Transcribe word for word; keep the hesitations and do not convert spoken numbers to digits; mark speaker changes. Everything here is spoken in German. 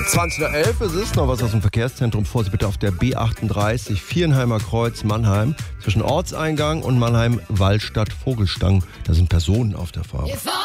Speaker 1: zwanzig Uhr elf ist es, noch was aus dem Verkehrszentrum. Vorsicht bitte auf der B achtunddreißig, Vierenheimer Kreuz, Mannheim. Zwischen Ortseingang und Mannheim-Wallstadt-Vogelstang. Da sind Personen auf der Fahrt.